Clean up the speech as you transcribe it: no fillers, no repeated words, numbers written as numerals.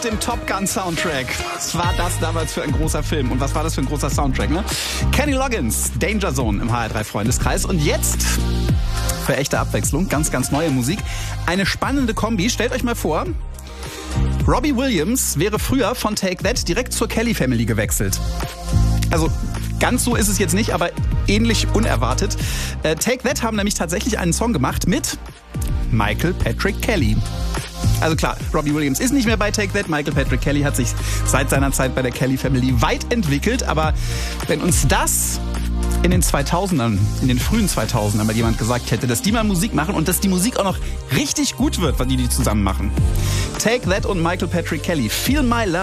dem Top Gun Soundtrack. Was war das damals für ein großer Film? Und was war das für ein großer Soundtrack, ne? Kenny Loggins, Danger Zone im HR3 Freundeskreis. Und jetzt, für echte Abwechslung, ganz, ganz neue Musik. Eine spannende Kombi. Stellt euch mal vor, Robbie Williams wäre früher von Take That direkt zur Kelly Family gewechselt. Also ganz so ist es jetzt nicht, aber ähnlich unerwartet. Take That haben nämlich tatsächlich einen Song gemacht mit Michael Patrick Kelly. Also klar, Robbie Williams ist nicht mehr bei Take That. Michael Patrick Kelly hat sich seit seiner Zeit bei der Kelly Family weit entwickelt. Aber wenn uns das in den 2000ern, in den frühen 2000ern mal jemand gesagt hätte, dass die mal Musik machen und dass die Musik auch noch richtig gut wird, was die zusammen machen. Take That und Michael Patrick Kelly. Feel My Love.